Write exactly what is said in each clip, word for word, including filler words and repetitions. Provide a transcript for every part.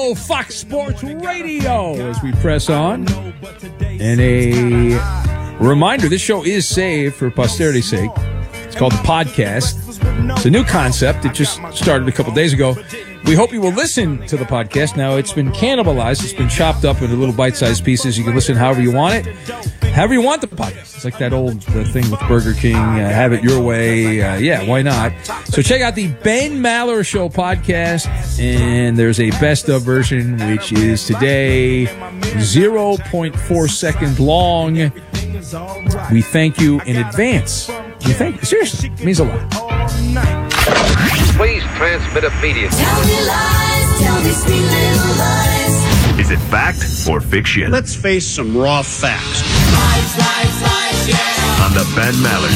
Hello, Fox Sports Radio, as we press on. And a reminder, this show is saved for posterity's sake. It's called the podcast. It's a new concept. It just started a couple days ago. We hope you will listen to the podcast. Now, it's been cannibalized. It's been chopped up into little bite-sized pieces. You can listen however you want it. However you want the podcast. It's like that old the thing with Burger King. Uh, have it your way. Uh, yeah, why not? So check out the Ben Maller Show podcast. And there's a best-of version, which is today zero point four seconds long. We thank you in advance. We thank you. Seriously, it means a lot. Please transmit immediately. Tell me lies, tell me sweet little lies. Is it fact or fiction? Let's face some raw facts. Lies, lies, lies, yeah. On the Ben Maller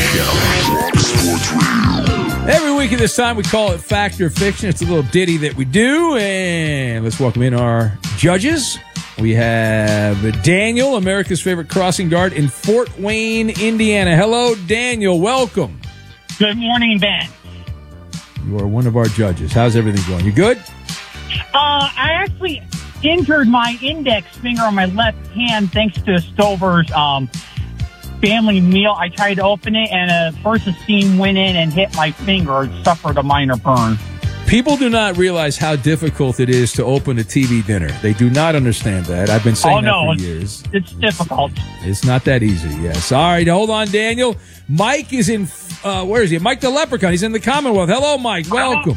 Show. Every week at this time, we call it Fact or Fiction. It's a little ditty that we do. And let's welcome in our judges. We have Daniel, America's favorite crossing guard in Fort Wayne, Indiana. Hello, Daniel. Welcome. Good morning, Ben. You are one of our judges. How's everything going? You good? Uh, I actually injured my index finger on my left hand thanks to Stover's um, family meal. I tried to open it, and at first the steam went in and hit my finger. It suffered a minor burn. People do not realize how difficult it is to open a T V dinner. They do not understand that. I've been saying oh, no, that for it's, years. It's difficult. It's not that easy, yes. All right, hold on, Daniel. Mike is in, uh, where is he? Mike the Leprechaun. He's in the Commonwealth. Hello, Mike. Welcome.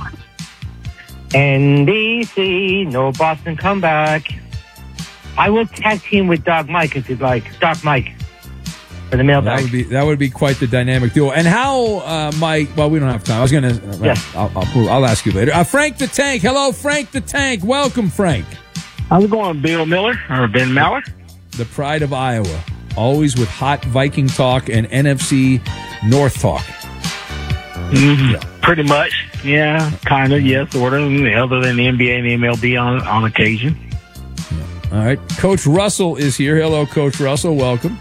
N B C, no Boston comeback. I will tag team with Doc Mike if you'd like. Doc Mike. For the mailbag. That would be that would be quite the dynamic duo. And how, uh, Mike? Well, we don't have time. I was going to. Uh, yeah. I'll, I'll, I'll ask you later. Uh, Frank the Tank. Hello, Frank the Tank. Welcome, Frank. How's it going, Bill Miller or Ben Maller? The pride of Iowa, always with hot Viking talk and N F C North talk. Mm-hmm. Yeah. Pretty much, yeah, kind of, yes, sort of. Other than the N B A and the M L B on on occasion. Yeah. All right, Coach Russell is here. Hello, Coach Russell. Welcome.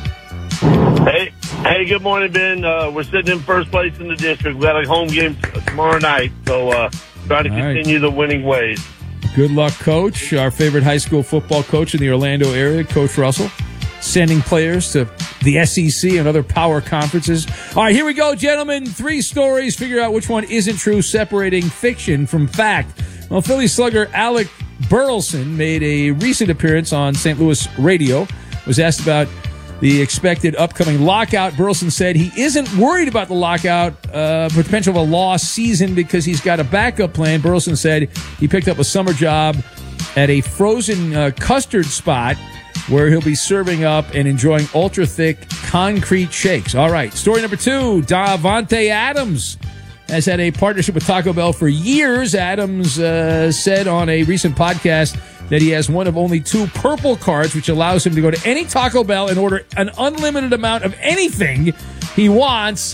Hey, hey, good morning, Ben. Uh, we're sitting in first place in the district. We got a home game t- tomorrow night, so uh, trying to All continue right. the winning ways. Good luck, Coach. Our favorite high school football coach in the Orlando area, Coach Russell, sending players to the S E C and other power conferences. All right, here we go, gentlemen. Three stories. Figure out which one isn't true, separating fiction from fact. Well, Philly slugger Alec Burleson made a recent appearance on Saint Louis radio. Was asked about the expected upcoming lockout. Burleson said he isn't worried about the lockout, uh, potential of a lost season because he's got a backup plan. Burleson said he picked up a summer job at a frozen uh, custard spot where he'll be serving up and enjoying ultra-thick concrete shakes. All right, story number two, Davante Adams has had a partnership with Taco Bell for years. Adams uh, said on a recent podcast that he has one of only two purple cards, which allows him to go to any Taco Bell and order an unlimited amount of anything he wants,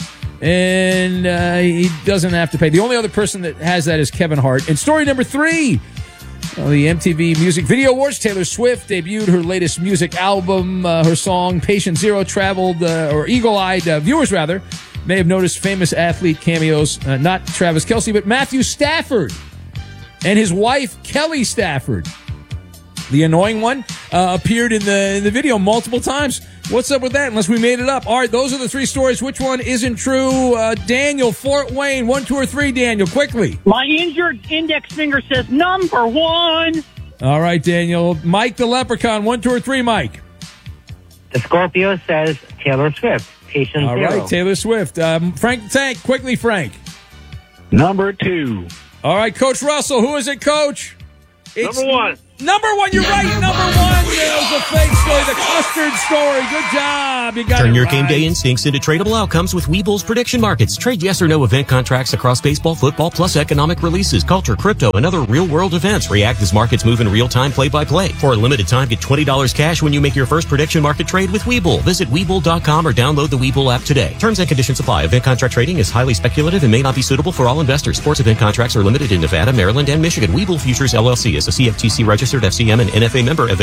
and uh, he doesn't have to pay. The only other person that has that is Kevin Hart. And story number three, well, the M T V Music Video Awards. Taylor Swift debuted her latest music album. Uh, her song Patient Zero traveled, uh, or eagle-eyed uh, viewers, rather, may have noticed famous athlete cameos, uh, not Travis Kelce, but Matthew Stafford and his wife, Kelly Stafford. The annoying one uh, appeared in the in the video multiple times. What's up with that? Unless we made it up. All right, those are the three stories. Which one isn't true? Uh, Daniel, Fort Wayne, one, two, or three, Daniel, quickly. My injured index finger says number one. All right, Daniel. Mike the Leprechaun, one, two, or three, Mike. The Scorpio says Taylor Swift. Patient All zero. right, Taylor Swift. Um, Frank the Tank, quickly, Frank. Number two. All right, Coach Russell, who is it, Coach? It's Number one. Number one, you're right. Number one. It was a fake story, the custard story. Good job. You got Turn it your right. game day instincts into tradable outcomes with Webull's prediction markets. Trade yes or no event contracts across baseball, football, plus economic releases, culture, crypto, and other real-world events. React as markets move in real time, play by play. For a limited time, get twenty dollars cash when you make your first prediction market trade with Webull. Visit Webull dot com or download the Webull app today. Terms and conditions apply. Event contract trading is highly speculative and may not be suitable for all investors. Sports event contracts are limited in Nevada, Maryland, and Michigan. Webull Futures L L C is a C F T C registered F C M and N F A member. Event contract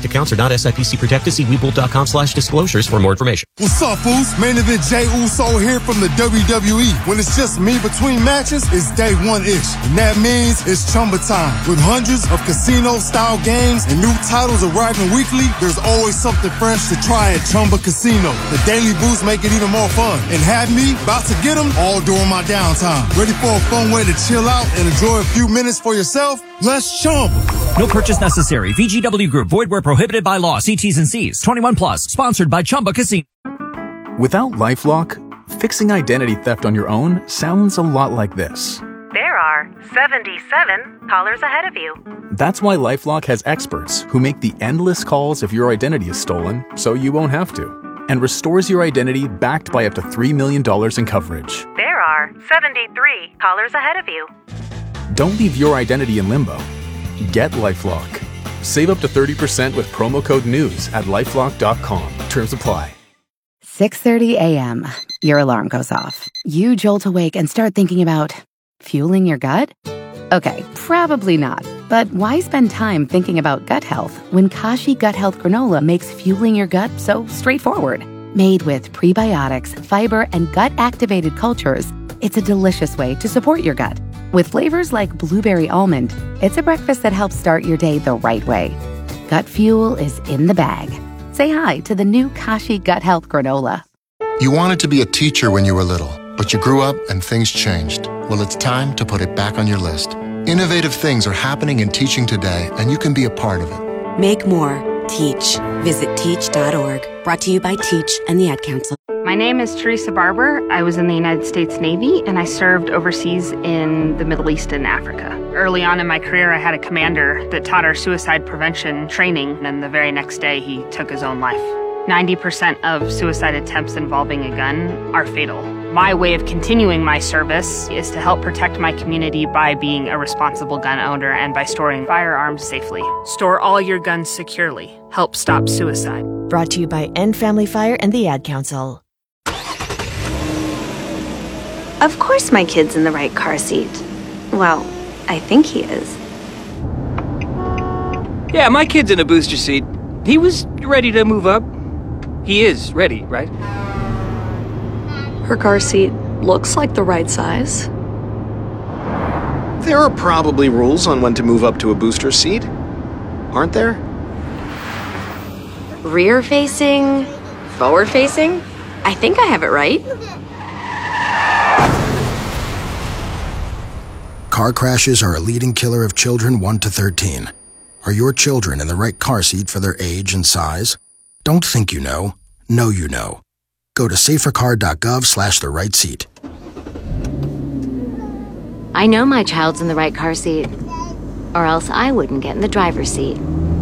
accounts are not S I P C protected. See Webull.com slash disclosures for more information. What's up, fools? Main event Jey Uso here from the W W E. When it's just me between matches, it's day one-ish. And that means it's Chumba time. With hundreds of casino-style games and new titles arriving weekly, there's always something fresh to try at Chumba Casino. The daily boosts make it even more fun. And have me about to get them all during my downtime. Ready for a fun way to chill out and enjoy a few minutes for yourself? Let's Chumba. No purchase necessary. V G W Group. Void where prohibited by law. See T's and C's. twenty-one plus. Sponsored by Chumba Casino. Without LifeLock, fixing identity theft on your own sounds a lot like this. There are seventy-seven callers ahead of you. That's why LifeLock has experts who make the endless calls if your identity is stolen so you won't have to, and restores your identity backed by up to three million dollars in coverage. There are seventy-three callers ahead of you. Don't leave your identity in limbo. Get LifeLock. Save up to thirty percent with promo code NEWS at lifelock dot com. Terms apply. six thirty a.m. Your alarm goes off. You jolt awake and start thinking about fueling your gut? Okay, probably not. But why spend time thinking about gut health when Kashi Gut Health Granola makes fueling your gut so straightforward? Made with prebiotics, fiber, and gut-activated cultures, it's a delicious way to support your gut. With flavors like blueberry almond, it's a breakfast that helps start your day the right way. Gut fuel is in the bag. Say hi to the new Kashi Gut Health Granola. You wanted to be a teacher when you were little, but you grew up and things changed. Well, it's time to put it back on your list. Innovative things are happening in teaching today, and you can be a part of it. Make more. Teach. Visit teach dot org. Brought to you by Teach and the Ad Council. My name is Teresa Barber. I was in the United States Navy, and I served overseas in the Middle East and Africa. Early on in my career, I had a commander that taught our suicide prevention training, and the very next day, he took his own life. ninety percent of suicide attempts involving a gun are fatal. My way of continuing my service is to help protect my community by being a responsible gun owner and by storing firearms safely. Store all your guns securely. Help stop suicide. Brought to you by End Family Fire and the Ad Council. Of course my kid's in the right car seat. Well, I think he is. Yeah, my kid's in a booster seat. He was ready to move up. He is ready, right? Her car seat looks like the right size. There are probably rules on when to move up to a booster seat, aren't there? Rear facing, forward facing? I think I have it right. Car crashes are a leading killer of children one to thirteen. Are your children in the right car seat for their age and size? Don't think you know. Know you know. Go to safercar.gov slash the right seat. I know my child's in the right car seat, or else I wouldn't get in the driver's seat.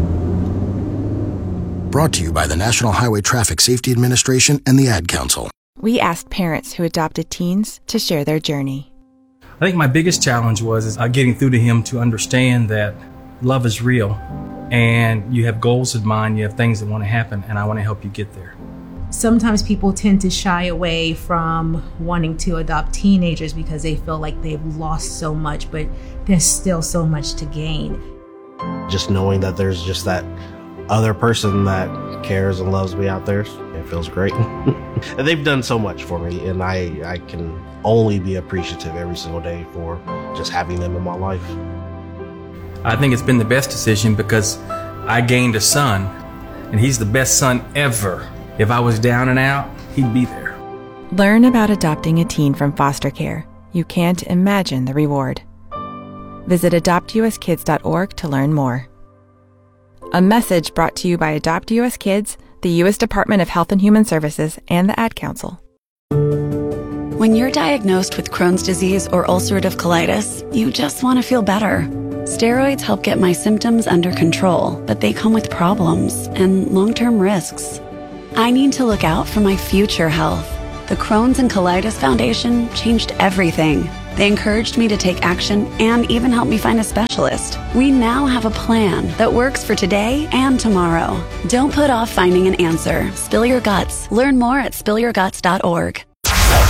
Brought to you by the National Highway Traffic Safety Administration and the Ad Council. We asked parents who adopted teens to share their journey. I think my biggest challenge was is, uh, getting through to him to understand that love is real and you have goals in mind, you have things that want to happen, and I want to help you get there. Sometimes people tend to shy away from wanting to adopt teenagers because they feel like they've lost so much, but there's still so much to gain. Just knowing that there's just that other person that cares and loves me out there, it feels great. And they've done so much for me, and I, I can only be appreciative every single day for just having them in my life. I think it's been the best decision because I gained a son, and he's the best son ever. If I was down and out, he'd be there. Learn about adopting a teen from foster care. You can't imagine the reward. Visit adopt u s kids dot org to learn more. A message brought to you by Adopt U S Kids, the U S Department of Health and Human Services, and the Ad Council. When you're diagnosed with Crohn's disease or ulcerative colitis, you just want to feel better. Steroids help get my symptoms under control, but they come with problems and long-term risks. I need to look out for my future health. The Crohn's and Colitis Foundation changed everything. They encouraged me to take action and even helped me find a specialist. We now have a plan that works for today and tomorrow. Don't put off finding an answer. Spill your guts. Learn more at spill your guts dot org.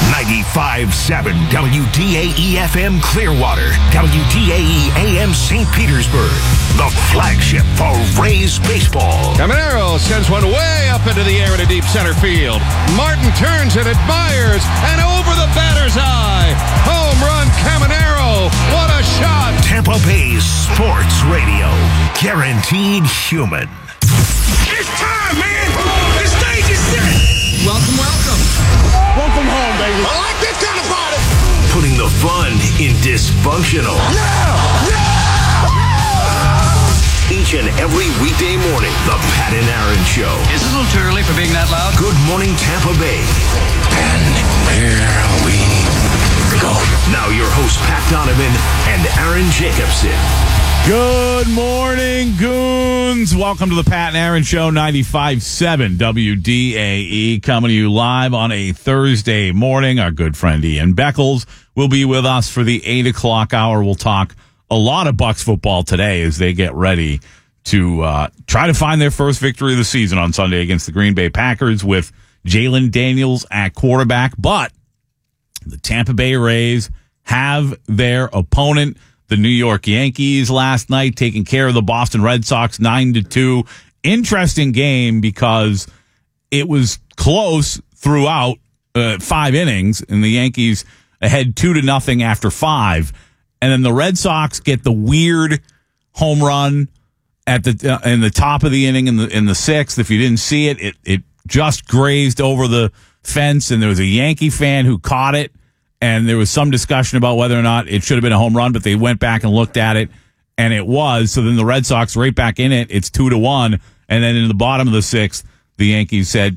ninety-five point seven W D A E F M Clearwater, W D A E A M Saint Petersburg, the flagship for Rays baseball. Caminero sends one way up into the air in a deep center field. Martin turns it, admires, and over the batter's eye. Home run, Caminero. What a shot. Tampa Bay Sports Radio, guaranteed human. It's time, man. The stage is set. Welcome, welcome. Welcome home, baby. I like this kind of party. Putting the fun in dysfunctional. Yeah! Yeah! Each and every weekday morning, the Pat and Aaron Show. Is this a little too early for being that loud? Good morning, Tampa Bay. And here we go. Now your hosts, Pat Donovan and Aaron Jacobson. Good morning, goons. Welcome to the Pat and Aaron Show, ninety-five point seven W D A E, coming to you live on a Thursday morning. Our good friend Ian Beckles will be with us for the eight o'clock hour. We'll talk a lot of Bucs football today as they get ready to uh, try to find their first victory of the season on Sunday against the Green Bay Packers with Jalen Daniels at quarterback. But the Tampa Bay Rays have their opponent, the New York Yankees, last night, taking care of the Boston Red Sox nine to two. Interesting game because it was close throughout uh, five innings, and the Yankees ahead two to nothing after five. And then the Red Sox get the weird home run at the uh, in the top of the inning in the in the sixth. If you didn't see it, it it just grazed over the fence, and there was a Yankee fan who caught it. And there was some discussion about whether or not it should have been a home run, but they went back and looked at it, and it was. So then the Red Sox right back in it. It's two to one. And then in the bottom of the sixth, the Yankees said,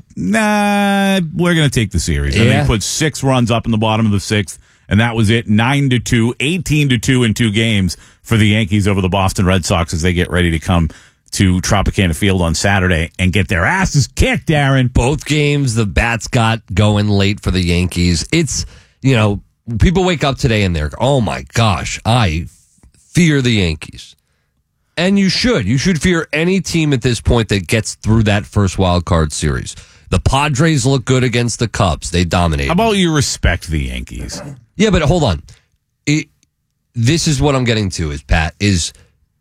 nah, we're going to take the series. And Yeah. they put six runs up in the bottom of the sixth, and that was it. Nine to two, eighteen to two in two games for the Yankees over the Boston Red Sox as they get ready to come to Tropicana Field on Saturday and get their asses kicked, Aaron. Both games, the bats got going late for the Yankees. It's, you know, people wake up today and they're, oh my gosh, I fear the Yankees. And you should. You should fear any team at this point that gets through that first wild card series. The Padres look good against the Cubs. They dominate. How about you respect the Yankees? Yeah, but hold on. It, this is what I'm getting to is, Pat, is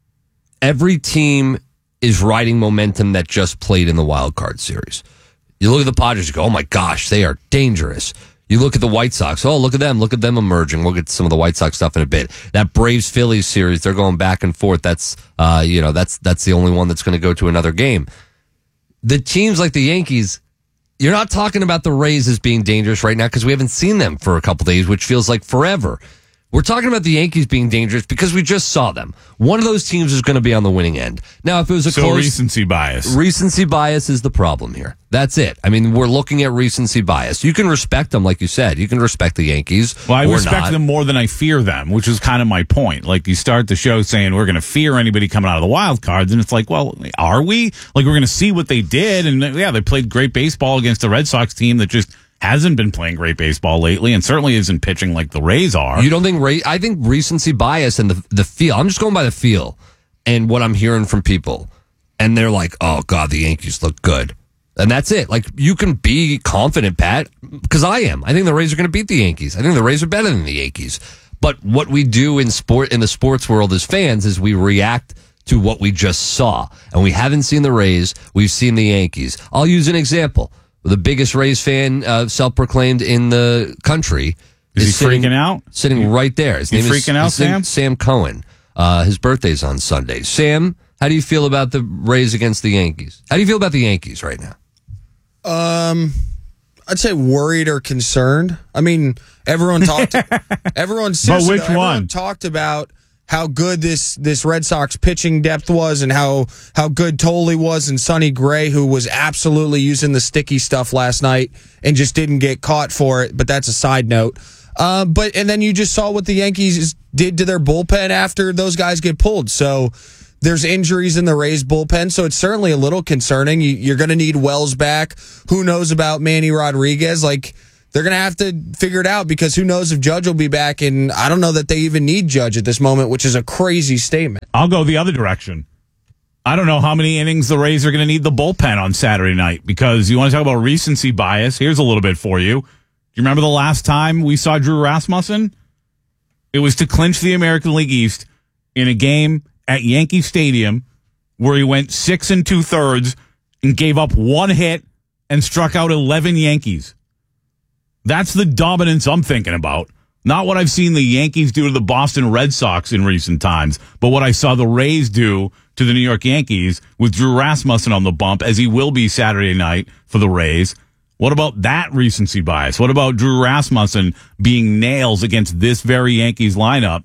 every team is riding momentum that just played in the wild card series. You look at the Padres, you go, oh my gosh, they are dangerous. You look at the White Sox. Oh, look at them. Look at them emerging. We'll get to some of the White Sox stuff in a bit. That Braves-Phillies series, they're going back and forth. That's, uh, you know, that's, that's the only one that's going to go to another game. The teams like the Yankees, you're not talking about the Rays as being dangerous right now because we haven't seen them for a couple days, which feels like forever. We're talking about the Yankees being dangerous because we just saw them. One of those teams is going to be on the winning end. Now, if it was a so close... recency bias. Recency bias is the problem here. That's it. I mean, we're looking at recency bias. You can respect them, like you said. You can respect the Yankees. Well, I or respect not. them more than I fear them, which is kind of my point. Like, you start the show saying we're going to fear anybody coming out of the wild cards, and it's like, well, are we? Like, we're going to see what they did, and yeah, they played great baseball against the Red Sox team that just hasn't been playing great baseball lately, and certainly isn't pitching like the Rays are. You don't think Ray? I think recency bias and the the feel. I'm just going by the feel and what I'm hearing from people, and they're like, "Oh God, the Yankees look good," and that's it. Like, you can be confident, Pat, because I am. I think the Rays are going to beat the Yankees. I think the Rays are better than the Yankees. But what we do in sport in the sports world as fans is we react to what we just saw, and we haven't seen the Rays. We've seen the Yankees. I'll use an example. The biggest Rays fan, uh, self-proclaimed in the country, is, is he sitting, freaking out? Sitting right there. His you name freaking is, out, Sam? Sam Cohen. Uh, his birthday's on Sunday. Sam, how do you feel about the Rays against the Yankees? How do you feel about the Yankees right now? Um, I'd say worried or concerned. I mean, everyone talked. everyone, but which though, everyone one? talked about how good this this Red Sox pitching depth was, and how how good Tolley was, and Sonny Gray, who was absolutely using the sticky stuff last night and just didn't get caught for it. But that's a side note. Uh, but and then you just saw what the Yankees did to their bullpen after those guys get pulled. So there's injuries in the Rays bullpen, so it's certainly a little concerning. You, you're going to need Wells back. Who knows about Manny Rodriguez? Like, they're going to have to figure it out, because who knows if Judge will be back, and I don't know that they even need Judge at this moment, which is a crazy statement. I'll go the other direction. I don't know how many innings the Rays are going to need the bullpen on Saturday night, because you want to talk about recency bias. Here's a little bit for you. you remember the last time we saw Drew Rasmussen? It was to clinch the American League East in a game at Yankee Stadium where he went six and two thirds and gave up one hit and struck out eleven Yankees. That's the dominance I'm thinking about. Not what I've seen the Yankees do to the Boston Red Sox in recent times, but what I saw the Rays do to the New York Yankees with Drew Rasmussen on the bump, as he will be Saturday night for the Rays. What about that recency bias? What about Drew Rasmussen being nails against this very Yankees lineup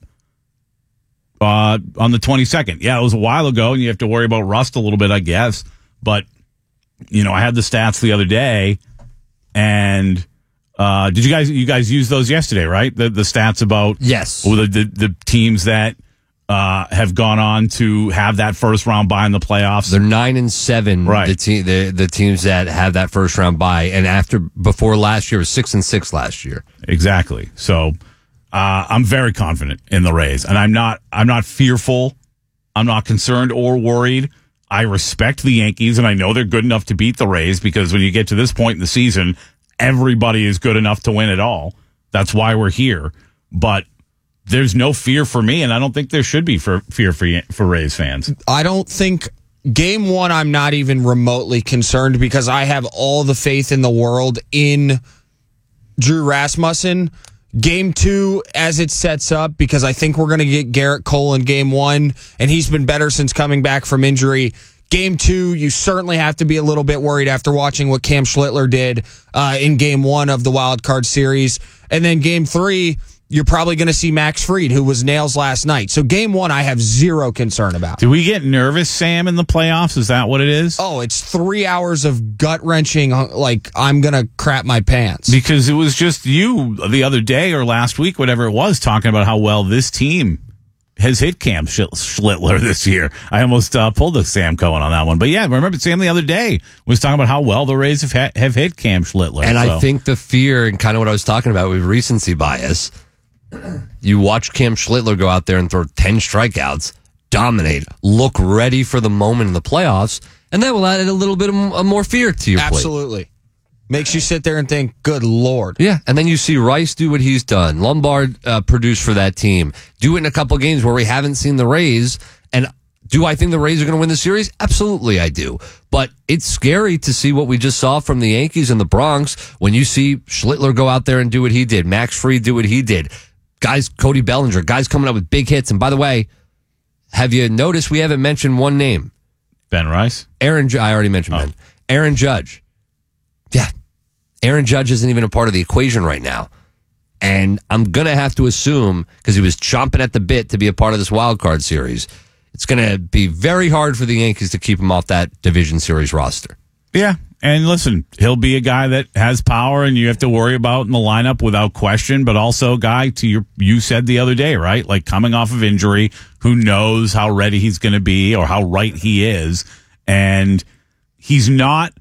uh, on the twenty-second? Yeah, it was a while ago, and you have to worry about rust a little bit, I guess. But, you know, I had the stats the other day, and... Uh, did you guys you guys use those yesterday, right? The the stats about yes, the the, the teams that uh, have gone on to have that first round bye in the playoffs. They're nine and seven. Right. The te- the the teams that have that first round bye, and after before last year was six and six last year. Exactly. So uh, I'm very confident in the Rays, and I'm not I'm not fearful. I'm not concerned or worried. I respect the Yankees, and I know they're good enough to beat the Rays because when you get to this point in the season, everybody is good enough to win it all. That's why we're here. But there's no fear for me, and I don't think there should be for fear for for Rays fans. I don't think game one I'm not even remotely concerned because I have all the faith in the world in Drew Rasmussen. Game two, as it sets up, because I think we're going to get Garrett Cole in game one, and he's been better since coming back from injury. Game two, you certainly have to be a little bit worried after watching what Cam Schlittler did uh, in game one of the wild card series. And then game three, you're probably going to see Max Fried, who was nails last night. So game one, I have zero concern about. Do we get nervous, Sam, in the playoffs? Is that what it is? Oh, it's three hours of gut-wrenching, like I'm going to crap my pants. Because it was just you the other day or last week, whatever it was, talking about how well this team has hit Cam Schlittler this year. I almost uh, pulled a Sam Cohen on that one. But yeah, remember Sam the other day was talking about how well the Rays have, ha- have hit Cam Schlittler. And so. I think the fear and kind of what I was talking about with recency bias, you watch Cam Schlittler go out there and throw ten strikeouts, dominate, look ready for the moment in the playoffs, and that will add a little bit of more fear to your play. Absolutely. Makes you sit there and think, good Lord. Yeah, and then you see Rice do what he's done. Lombard uh, produce for that team. Do it in a couple games where we haven't seen the Rays. And do I think the Rays are going to win the series? Absolutely, I do. But it's scary to see what we just saw from the Yankees in the Bronx when you see Schlittler go out there and do what he did. Max Fried do what he did. Guys, Cody Bellinger, guys coming up with big hits. And by the way, have you noticed we haven't mentioned one name? Ben Rice? Aaron, I already mentioned oh. Ben. Aaron Judge. Yeah. Aaron Judge isn't even a part of the equation right now. And I'm going to have to assume, because he was chomping at the bit to be a part of this wild card series, it's going to be very hard for the Yankees to keep him off that division series roster. Yeah. And listen, he'll be a guy that has power and you have to worry about in the lineup without question, but also a guy to your, you said the other day, right? Like coming off of injury, who knows how ready he's going to be or how right he is. And he's not,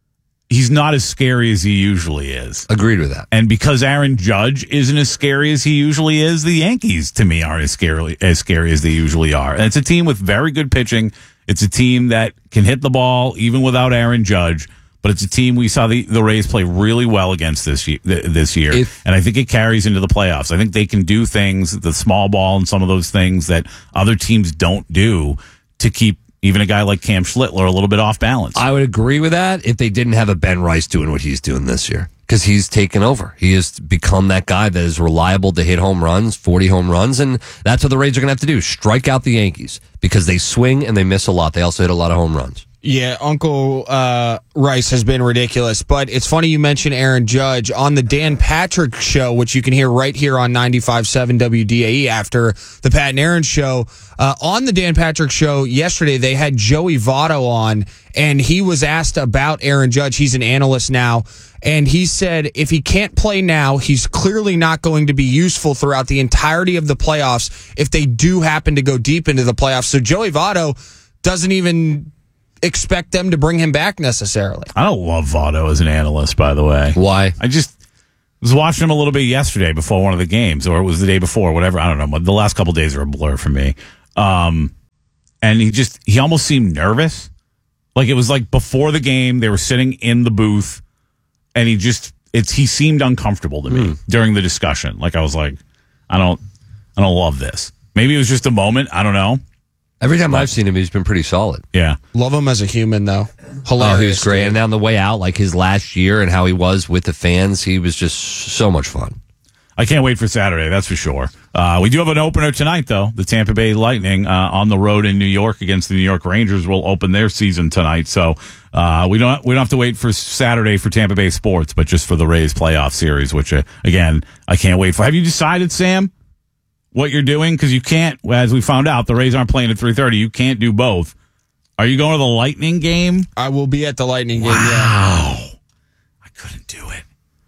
He's not as scary as he usually is. Agreed with that. And because Aaron Judge isn't as scary as he usually is, the Yankees, to me, aren't as scary, as scary as they usually are. And it's a team with very good pitching. It's a team that can hit the ball even without Aaron Judge. But it's a team we saw the, the Rays play really well against this year. This year. If, and I think it carries into the playoffs. I think they can do things, the small ball and some of those things that other teams don't do to keep even a guy like Cam Schlittler a little bit off balance. I would agree with that if they didn't have a Ben Rice doing what he's doing this year. Because he's taken over. He has become that guy that is reliable to hit home runs, forty home runs, and that's what the Rays are going to have to do. Strike out the Yankees because they swing and they miss a lot. They also hit a lot of home runs. Yeah, Uncle uh, Rice has been ridiculous. But it's funny you mentioned Aaron Judge on the Dan Patrick Show, which you can hear right here on ninety-five point seven W D A E after the Pat and Aaron Show. Uh, on the Dan Patrick Show yesterday, they had Joey Votto on, and he was asked about Aaron Judge. He's an analyst now. And he said if he can't play now, he's clearly not going to be useful throughout the entirety of the playoffs if they do happen to go deep into the playoffs. So Joey Votto doesn't even expect them to bring him back necessarily. I don't love Votto as an analyst, by the way. Why? I just was watching him a little bit yesterday before one of the games, or it was the day before, whatever. I don't know. The last couple of days are a blur for me. Um, and he just, he almost seemed nervous. Like it was like before the game, they were sitting in the booth, and he just it's he seemed uncomfortable to me Mm. during the discussion. Like I was like, I don't, I don't love this. Maybe it was just a moment. I don't know. Every time I've seen him, he's been pretty solid. Yeah. Love him as a human, though. Oh, Hilarious. he was great. And on the way out, like his last year and how he was with the fans, he was just so much fun. I can't wait for Saturday, that's for sure. Uh, we do have an opener tonight, though. The Tampa Bay Lightning uh, on the road in New York against the New York Rangers will open their season tonight. So uh, we don't we don't have to wait for Saturday for Tampa Bay sports, but just for the Rays playoff series, which uh, again I can't wait for. Have you decided, Sam, what you're doing? Because you can't, as we found out, the Rays aren't playing at three thirty. You can't do both. Are you going to the Lightning game? I will be at the Lightning game. Wow, Yeah. I couldn't do it.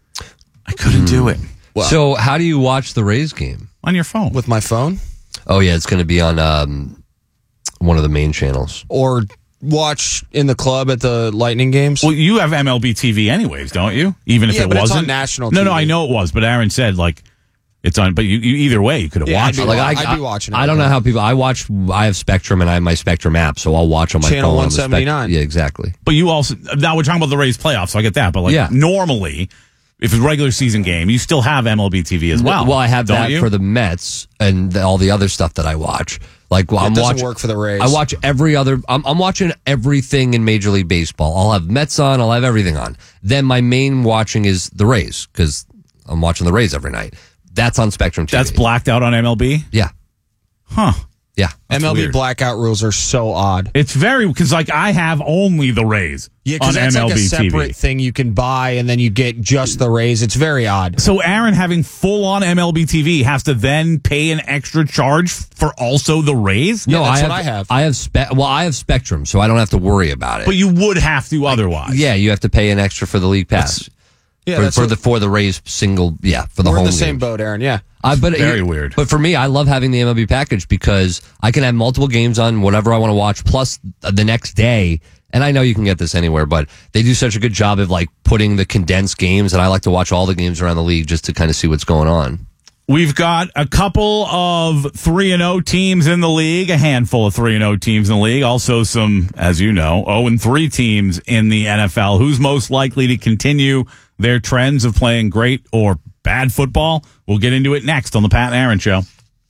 I couldn't do it. Well, so how do you watch the Rays game? On your phone. With my phone? Oh, yeah, it's going to be on um, one of the main channels. Or watch in the club at the Lightning games? Well, you have M L B T V anyways, don't you? Even if Yeah, it but it's wasn't on national No, T V. no, I know it was, but Aaron said like it's on. But you, you either way, you could have Yeah, watched I'd it. be, Like, I'd I- be watching it. I don't know how people. I watch. I have Spectrum and I have my Spectrum app, so I'll watch on my Channel phone. on one the Spec- seventy-nine. Yeah, exactly. But you also now we're talking about the Rays playoffs, so I get that. But like Yeah. normally, if it's a regular season game, you still have M L B T V as well. Well, I have don't that you? for the Mets and the, all the other stuff that I watch. Like, well, It I'm doesn't watching. work for the Rays. I watch every other. I'm, I'm watching everything in Major League Baseball. I'll have Mets on. I'll have everything on. Then my main watching is the Rays because I'm watching the Rays every night. That's on Spectrum T V. That's blacked out on M L B. Yeah, Huh. yeah. M L B weird. blackout rules are so odd. It's very because like I have only the Rays Yeah, on because that's M L B like a separate T V. thing you can buy, and then you get just the Rays. It's very odd. So Aaron having full on M L B T V has to then pay an extra charge for also the Rays? No, that's I have, what I have. I have spe- Well, I have Spectrum, so I don't have to worry about it. But you would have to otherwise. yeah, you have to pay an extra for the league pass. Yeah, for, that's for what- the for the Rays single. Yeah, for the We're home in the same games. boat, Aaron. Yeah. I, but Very it- weird. But for me, I love having the M L B package because I can have multiple games on whatever I want to watch, plus the next day. And I know you can get this anywhere, but they do such a good job of like putting the condensed games, and I like to watch all the games around the league just to kind of see what's going on. We've got a couple of three and oh teams in the league, a handful of three and oh teams in the league, also some, as you know, oh and three teams in the N F L. Who's most likely to continue their trends of playing great or bad football? We'll get into it next on the Pat and Aaron Show.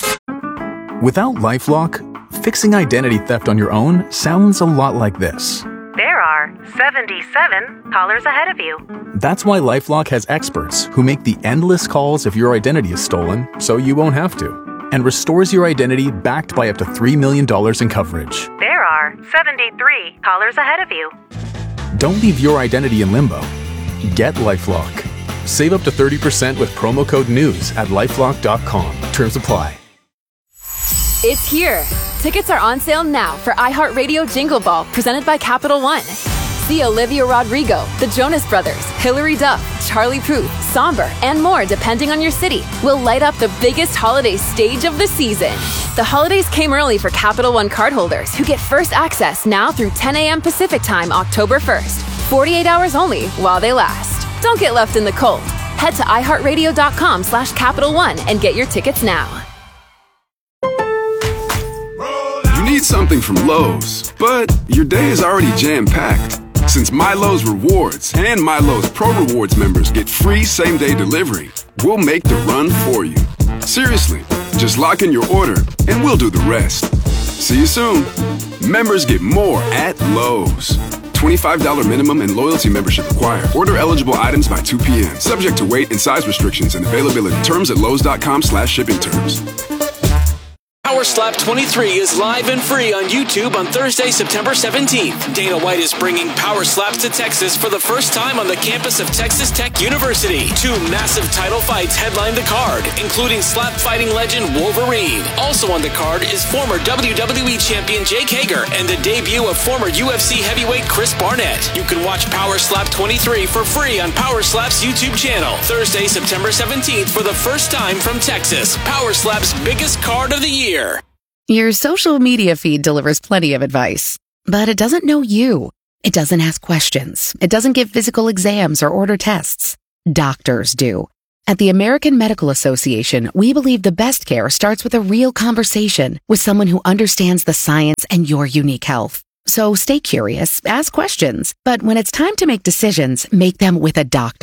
Without LifeLock, fixing identity theft on your own sounds a lot like this. There are seventy-seven callers ahead of you. That's why LifeLock has experts who make the endless calls if your identity is stolen so you won't have to, and restores your identity backed by up to three million dollars in coverage. There are seventy-three callers ahead of you. Don't leave your identity in limbo. Get LifeLock. Save up to thirty percent with promo code NEWS at lifelock dot com. Terms apply. It's here. Tickets are on sale now for iHeartRadio Jingle Ball, presented by Capital One. See Olivia Rodrigo, the Jonas Brothers, Hilary Duff, Charlie Puth, Somber, and more depending on your city. Will light up the biggest holiday stage of the season. The holidays came early for Capital One cardholders who get first access now through ten a.m. Pacific Time, October first. forty-eight hours only while they last. Don't get left in the cold. Head to iHeartRadio.com slash Capital One and get your tickets now. You need something from Lowe's, but your day is already jam-packed. Since MyLowe's Rewards and MyLowe's Pro Rewards members get free same-day delivery, we'll make the run for you. Seriously, just lock in your order and we'll do the rest. See you soon. Members get more at Lowe's. twenty-five dollars minimum and loyalty membership required. Order eligible items by two p.m. Subject to weight and size restrictions and availability. Terms at lowes.com slash shipping terms. Power Slap twenty-three is live and free on YouTube on Thursday, September seventeenth. Dana White is bringing Power Slaps to Texas for the first time on the campus of Texas Tech University. Two massive title fights headline the card, including slap fighting legend Wolverine. Also on the card is former W W E champion Jake Hager and the debut of former U F C heavyweight Chris Barnett. You can watch Power Slap twenty-three for free on Power Slap's YouTube channel. Thursday, September seventeenth for the first time from Texas. Power Slap's biggest card of the year. Your social media feed delivers plenty of advice, but it doesn't know you. It doesn't ask questions. It doesn't give physical exams or order tests. Doctors do. At the American Medical Association, we believe the best care starts with a real conversation with someone who understands the science and your unique health. So stay curious, ask questions, but when it's time to make decisions, make them with a doctor.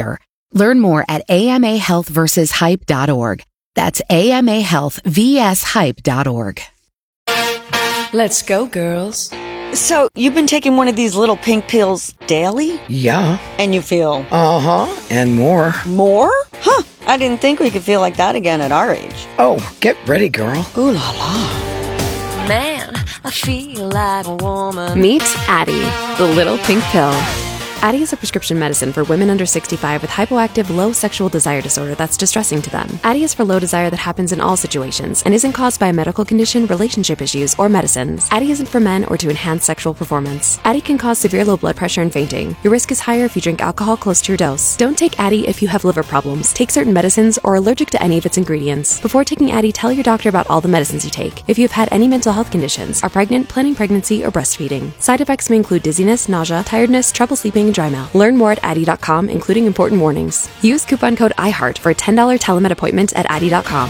Learn more at A M A health versus hype dot org. That's A M A health vs hype dot org. Let's go, girls. So, you've been taking one of these little pink pills daily? Yeah. And you feel? Uh-huh. And more. More? Huh. I didn't think we could feel like that again at our age. Oh, get ready, girl. Ooh la la. Man, I feel like a woman. Meet Addie, the little pink pill. Addie is a prescription medicine for women under sixty-five with hypoactive low sexual desire disorder that's distressing to them. Addie is for low desire that happens in all situations and isn't caused by a medical condition, relationship issues, or medicines. Addie isn't for men or to enhance sexual performance. Addie can cause severe low blood pressure and fainting. Your risk is higher if you drink alcohol close to your dose. Don't take Addie if you have liver problems, take certain medicines, or are allergic to any of its ingredients. Before taking Addie, tell your doctor about all the medicines you take. If you have had any mental health conditions, are pregnant, planning pregnancy, or breastfeeding. Side effects may include dizziness, nausea, tiredness, trouble sleeping, and dry mouth. Learn more at Addie dot com, including important warnings. Use coupon code iHeart for a ten dollars telemed appointment at Addie dot com.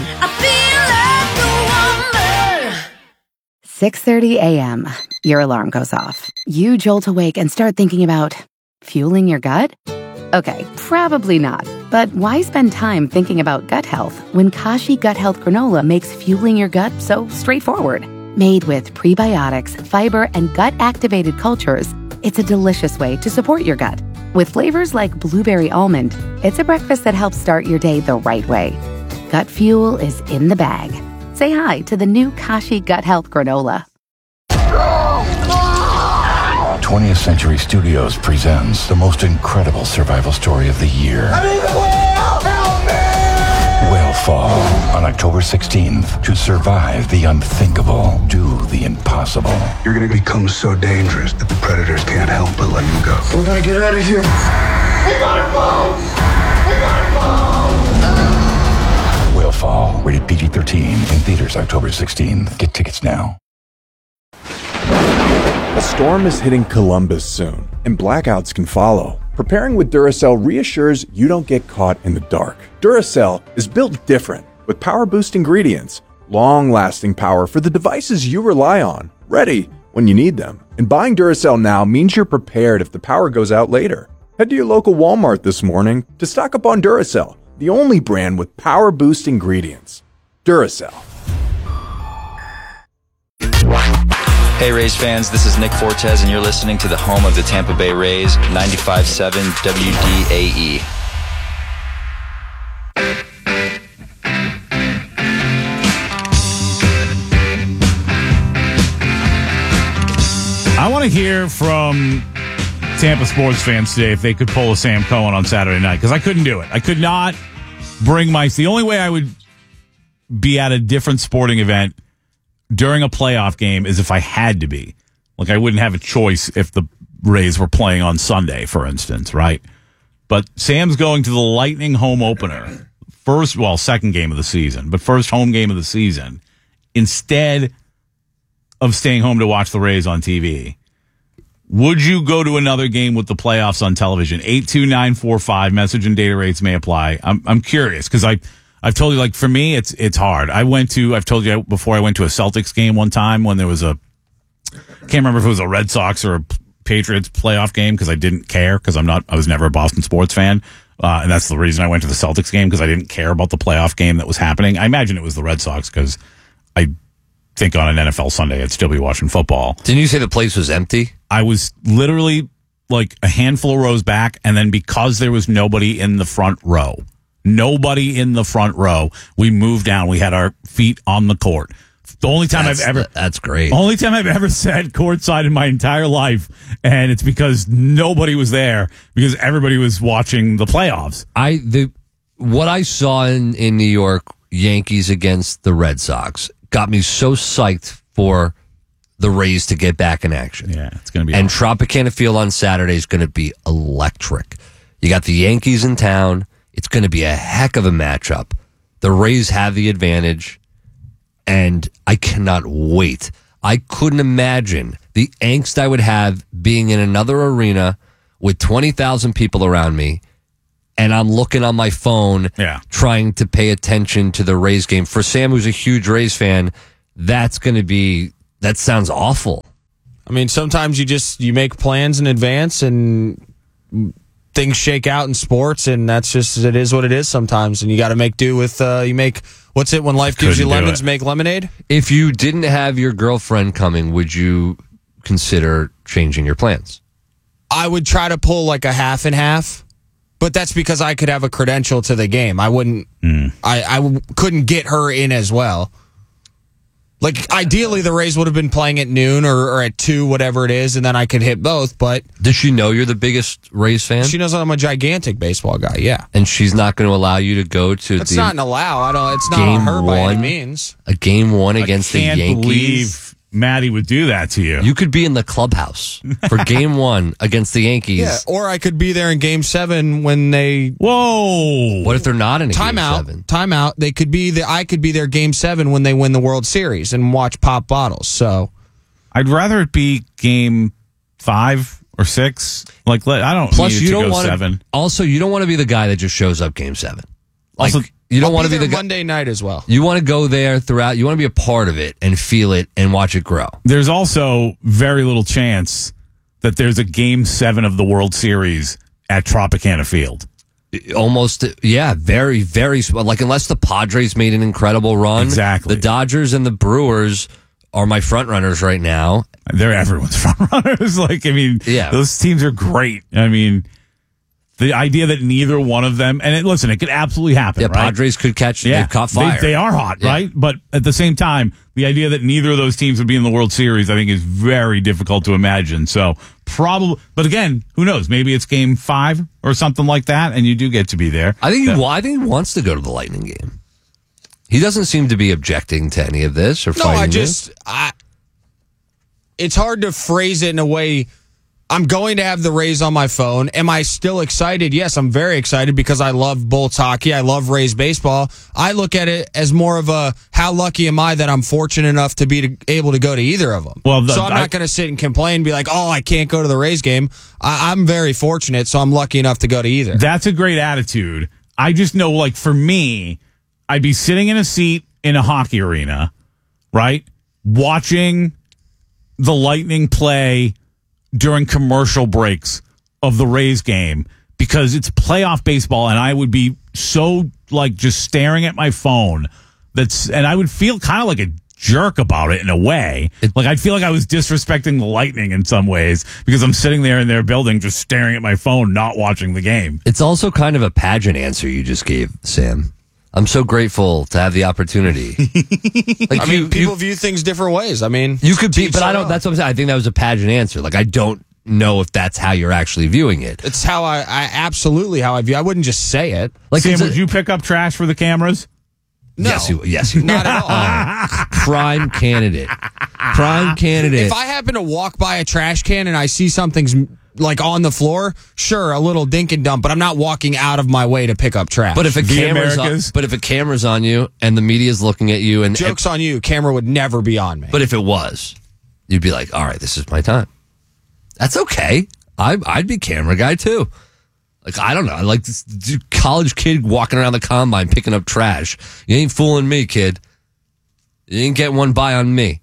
six thirty a.m. Your alarm goes off. You jolt awake and start thinking about fueling your gut? Okay, probably not. But why spend time thinking about gut health when Kashi Gut Health Granola makes fueling your gut so straightforward? Made with prebiotics, fiber, and gut-activated cultures, it's a delicious way to support your gut. With flavors like blueberry almond, it's a breakfast that helps start your day the right way. Gut fuel is in the bag. Say hi to the new Kashi Gut Health Granola. twentieth Century Studios presents the most incredible survival story of the year. I'm in the whale! Help me! Whale Fall on October sixteenth. To survive the unthinkable, do the impossible. You're going to become so dangerous that the predators can't help but let you go. We're going to get out of here. We gotta go! We gotta go! Whale Fall, rated P G thirteen, in theaters October sixteenth. Get tickets now. A storm is hitting Columbus soon, and blackouts can follow. Preparing with Duracell reassures you don't get caught in the dark. Duracell is built different, with power boost ingredients, long-lasting power for the devices you rely on, ready when you need them. And buying Duracell now means you're prepared if the power goes out later. Head to your local Walmart this morning to stock up on Duracell, the only brand with power boost ingredients. Duracell. Hey Rays fans, this is Nick Fortes and you're listening to the home of the Tampa Bay Rays, ninety-five point seven W D A E. I want to hear from Tampa sports fans today if they could pull a Sam Cohen on Saturday night, because I couldn't do it. I could not bring my... The only way I would be at a different sporting event during a playoff game is if I had to be. Like, I wouldn't have a choice if the Rays were playing on Sunday, for instance, right? But Sam's going to the Lightning home opener. First, well, second game of the season, but first home game of the season, instead of staying home to watch the Rays on T V. Would you go to another game with the playoffs on television? eight two nine four five, message and data rates may apply. I'm I'm curious, because I... I've told you, like, for me, it's it's hard. I went to, I've told you before, I went to a Celtics game one time when there was a, can't remember if it was a Red Sox or a Patriots playoff game, because I didn't care, because I'm not, I was never a Boston sports fan. Uh, and that's the reason I went to the Celtics game, because I didn't care about the playoff game that was happening. I imagine it was the Red Sox, because I think on an N F L Sunday I'd still be watching football. Didn't you say the place was empty? I was literally like a handful of rows back, and then because there was nobody in the front row, Nobody in the front row, we moved down. We had our feet on the court. The only time that's, I've ever that's great. Only time I've ever sat courtside in my entire life, and it's because nobody was there, because everybody was watching the playoffs. I the what I saw in, in New York, Yankees against the Red Sox, got me so psyched for the Rays to get back in action. Yeah, it's going to be and awesome. Tropicana Field on Saturday is going to be electric. You got the Yankees in town. It's going to be a heck of a matchup. The Rays have the advantage, and I cannot wait. I couldn't imagine the angst I would have being in another arena with twenty thousand people around me, and I'm looking on my phone yeah. trying to pay attention to the Rays game. For Sam, who's a huge Rays fan, that's going to be, that sounds awful. I mean, sometimes you just, you make plans in advance, and things shake out in sports, and that's just it is what it is sometimes. And you got to make do with uh, you make what's it when life gives you lemons, make lemonade. If you didn't have your girlfriend coming, would you consider changing your plans? I would try to pull like a half and half, but that's because I could have a credential to the game. I wouldn't. Mm. I I w- couldn't get her in as well. Like, ideally, the Rays would have been playing at noon or, or at two, whatever it is, and then I could hit both, but... Does she know you're the biggest Rays fan? She knows I'm a gigantic baseball guy, yeah. And she's not going to allow you to go to It's the... not an allow. I don't. It's not game on her by one, any means. A game one against I can't the Yankees. believe Maddie would do that to you. You could be in the clubhouse for game one against the Yankees. Yeah, or I could be there in game seven when they... Whoa! What if they're not in a game Timeout. seven? Timeout. They could be there. I could be there game seven when they win the World Series and watch pop bottles, so... I'd rather it be game five or six. Like, let, I don't Plus, need it you to don't go want seven. to... Also, you don't want to be the guy that just shows up game seven. Like, Also, you don't I'll want to be be there the guy... Monday night as well. You want to go there throughout. You want to be a part of it and feel it and watch it grow. There's also very little chance that there's a game seven of the World Series at Tropicana Field. Almost, yeah, very, very small. Like, unless the Padres made an incredible run. Exactly. The Dodgers and the Brewers are my front runners right now. They're everyone's front runners. Like, I mean, Yeah. those teams are great. I mean, the idea that neither one of them, and it, listen, it could absolutely happen. Yeah, right? Padres could catch, Yeah, they've caught fire. They, they are hot, Yeah. right? But at the same time, the idea that neither of those teams would be in the World Series, I think, is very difficult to imagine. So probably, but again, who knows? Maybe it's game five or something like that, and you do get to be there. I think, So- he, I think he wants to go to the Lightning game. He doesn't seem to be objecting to any of this or No, fighting I this. just... I, it's hard to phrase it in a way... I'm going to have the Rays on my phone. Am I still excited? Yes, I'm very excited because I love Bolts hockey. I love Rays baseball. I look at it as more of a, how lucky am I that I'm fortunate enough to be to, able to go to either of them. Well, the- so I'm I- not going to sit and complain and be like, oh, I can't go to the Rays game. I, I'm very fortunate, so I'm lucky enough to go to either. That's a great attitude. I just know, like, for me, I'd be sitting in a seat in a hockey arena, right? Watching the Lightning play during commercial breaks of the Rays game because it's playoff baseball and I would be so, like, just staring at my phone that's, and I would feel kind of like a jerk about it in a way. Like, I'd feel like I was disrespecting the Lightning in some ways because I'm sitting there in their building just staring at my phone, not watching the game. It's also kind of a pageant answer you just gave, Sam. I'm so grateful to have the opportunity. Like I you, mean, people you, view things different ways. I mean, you could be, teach but I their don't, own. that's what I'm saying. I think that was a pageant answer. Like, I don't know if that's how you're actually viewing it. It's how I, I absolutely how I view. I wouldn't just say it. Like, Sam, it's a- would you pick up trash for the cameras? No. Yes, you, yes, you Not at all. Uh, prime candidate. Prime candidate. If I happen to walk by a trash can and I see something's like on the floor, sure, a little dink and dump, but I'm not walking out of my way to pick up trash. But if a The camera's on, Americas. but if a camera's on you and the media's looking at you and joke's on you, camera would never be on me. but if it was, you'd be like, all right, this is my time. That's okay. I, I'd be camera guy too. Like, I don't know. I like this dude, college kid walking around the combine picking up trash. You ain't fooling me, kid. You ain't getting one by on me.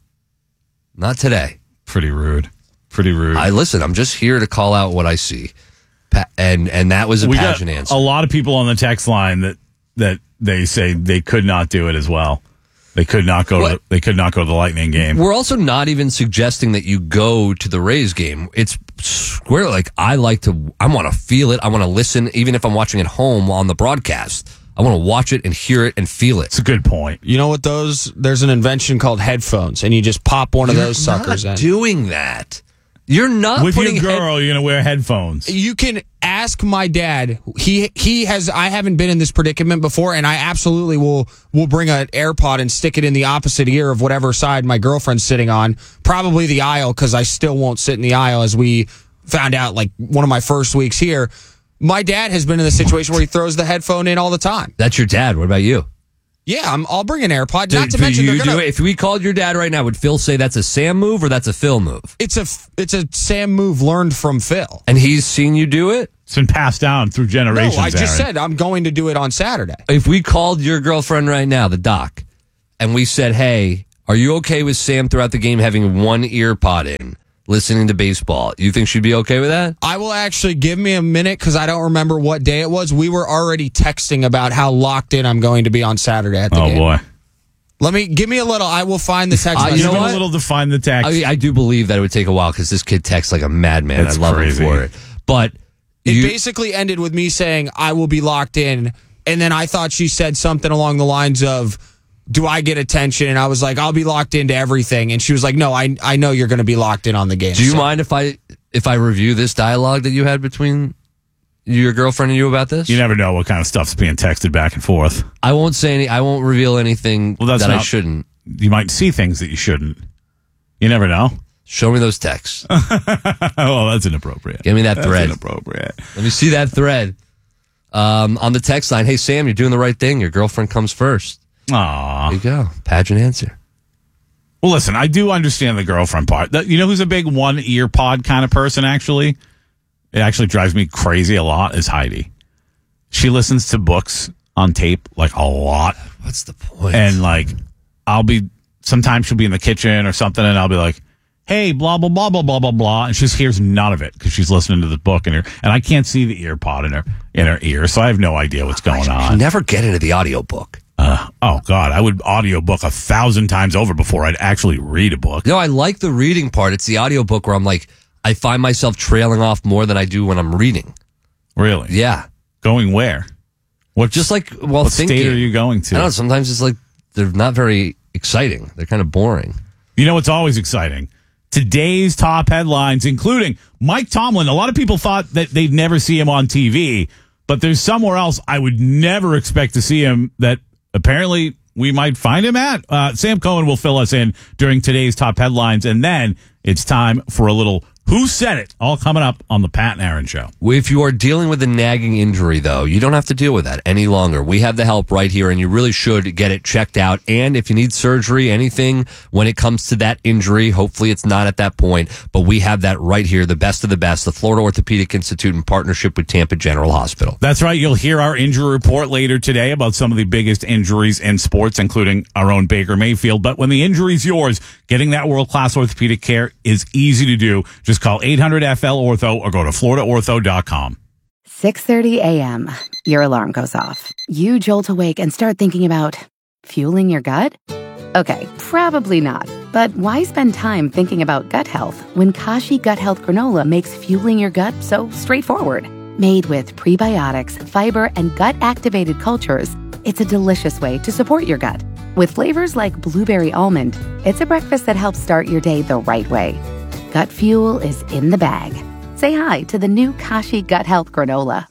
Not today. Pretty rude. Pretty rude. I listen. I'm just here to call out what I see, pa- and and that was a we got pageant answer. a lot of people on the text line that that they say they could not do it as well. They could not go. To, What? they could not go to the Lightning game. We're also not even suggesting that you go to the Rays game. It's square. Like, I like to, I want to feel it. I want to listen, even if I'm watching at home on the broadcast. I want to watch it and hear it and feel it. It's a good point. you know what those? There's an invention called headphones, and you just pop one of You're those suckers not in. doing that. You're not With putting your head- girl, you're gonna wear headphones. You can ask my dad. He he has. I haven't been in this predicament before, and I absolutely will will bring an AirPod and stick it in the opposite ear of whatever side my girlfriend's sitting on. Probably the aisle, because I still won't sit in the aisle, as we found out like one of my first weeks here. My dad has been in the situation where he throws the headphone in all the time. That's your dad. What about you? Yeah, I'm, I'll bring an AirPod. Do, Not to do mention, you they're gonna, do it? If we called your dad right now, would Phil say that's a Sam move or that's a Phil move? it's a it's a Sam move learned from Phil. And he's seen you do it? It's been passed down through generations. No, I just Aaron. said I'm going to do it on Saturday. If we called your girlfriend right now, the doc, and we said, hey, are you okay with Sam throughout the game having one ear pod in listening to baseball. You think she'd be okay with that? I will actually give me a minute because I don't remember what day it was. We were already texting about how locked in I'm going to be on Saturday at the oh, game. boy. Let me give me a little. I will find the text. Uh, you know Give what? a little to find the text. I, I do believe that it would take a while because this kid texts like a madman. That's I love crazy. him for it. But It you, basically ended with me saying I will be locked in, and then I thought she said something along the lines of, "Do I get attention?" And I was like, "I'll be locked into everything." And she was like, "No, I I know you're going to be locked in on the game." do you So- mind if I if I review this dialogue that you had between your girlfriend and you about this? You never know what kind of stuff's being texted back and forth. I won't say any. I won't reveal anything Well, that's that I not- shouldn't. You might see things that you shouldn't. You never know. Show me those texts. Oh, that's inappropriate. Give me that That's thread. inappropriate. Let me see that thread. Um, on the text line, hey, Sam, you're doing the right thing. Your girlfriend comes first. Aw. There you go. Pageant answer. Well, listen, I do understand the girlfriend part. That- You know who's a big one ear pod kind of person, actually? It actually drives me crazy a lot, is Heidi. She listens to books on tape, like, a lot. What's the point? And, like, I'll be, sometimes she'll be in the kitchen or something, and I'll be like, hey, blah, blah, blah, blah, blah, blah, blah. And she just hears none of it because she's listening to the book in her, and I can't see the ear pod in her, in her ear, so I have no idea what's going I on. never get into the audiobook. Uh, oh, God, I would audiobook a thousand times over before I'd actually read a book. No, I like the reading part. It's the audiobook where I'm like, I find myself trailing off more than I do when I'm reading. Really? Yeah. Going where? What Just like while what thinking. state are you going I to? don't know. Sometimes it's like they're not very exciting. They're kind of boring. You know what's always exciting? Today's top headlines, including Mike Tomlin. A lot of people thought that they'd never see him on T V, but there's somewhere else I would never expect to see him that apparently we might find him at. Uh, Sam Cohen will fill us in during today's top headlines, and then it's time for a little Who Said It, all coming up on the Pat and Aaron Show. If you are dealing with a nagging injury, though, you don't have to deal with that any longer. We have the help right here, and you really should get it checked out. And if you need surgery, anything when it comes to that injury, hopefully it's not at that point, but we have that right here, the best of the best, the Florida Orthopedic Institute in partnership with Tampa General Hospital. That's right. You'll hear our injury report later today about some of the biggest injuries in sports, including our own Baker Mayfield. But when the injury's yours, getting that world-class orthopedic care is easy to do. Just call eight hundred F L ortho or go to florida ortho dot com. six thirty a.m. Your alarm goes off. You jolt awake and start thinking about fueling your gut? Okay, probably not. But why spend time thinking about gut health when Kashi Gut Health Granola makes fueling your gut so straightforward? Made with prebiotics, fiber, and gut-activated cultures, it's a delicious way to support your gut. With flavors like blueberry almond, it's a breakfast that helps start your day the right way. Gut fuel is in the bag. Say hi to the new Kashi Gut Health Granola.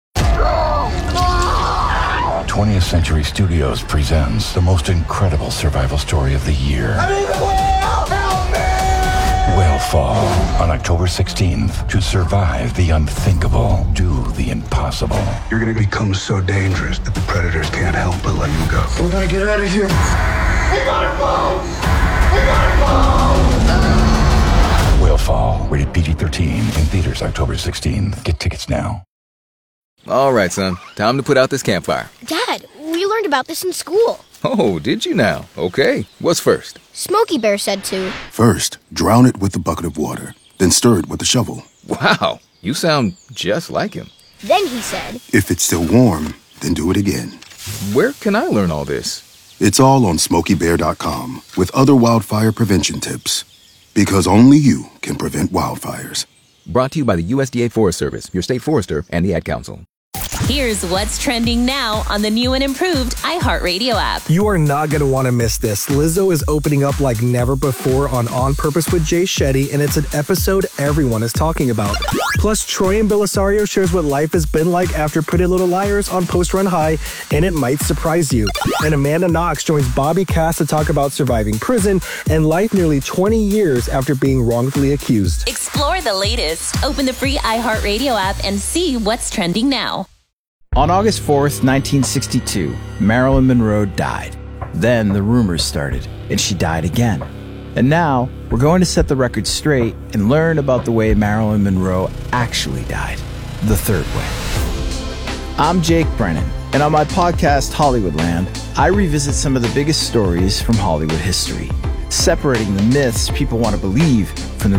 twentieth Century Studios presents the most incredible survival story of the year. I need the whale! Help me! Whale Fall on October sixteenth. To survive the unthinkable, do the impossible. You're gonna become so dangerous that the predators can't help but let you go. We gotta get out of here. We gotta go! We gotta go! Whale Fall, rated P G thirteen, in theaters October sixteenth. Get tickets now. All right, son. Time to put out this campfire. Dad, we learned about this in school. Oh, did you now? Okay. What's first? Smokey Bear said to. First, drown it with a bucket of water, then stir it with a shovel. Wow, you sound just like him. Then he said. If it's still warm, then do it again. Where can I learn all this? It's all on smokey bear dot com with other wildfire prevention tips. Because only you can prevent wildfires. Brought to you by the U S D A Forest Service, your state forester, and the Ad Council. Here's what's trending now on the new and improved iHeartRadio app. You are not going to want to miss this. Lizzo is opening up like never before on On Purpose with Jay Shetty, and it's an episode everyone is talking about. Plus, Troy and Belisario shares what life has been like after Pretty Little Liars on Post Run High, and it might surprise you. And Amanda Knox joins Bobby Cass to talk about surviving prison and life nearly twenty years after being wrongfully accused. Explore the latest. Open the free iHeartRadio app and see what's trending now. On August fourth, nineteen sixty-two, Marilyn Monroe died. Then the rumors started, and she died again. And now, we're going to set the record straight and learn about the way Marilyn Monroe actually died, the third way. I'm Jake Brennan, and on my podcast, Hollywoodland, I revisit some of the biggest stories from Hollywood history, separating the myths people want to believe from the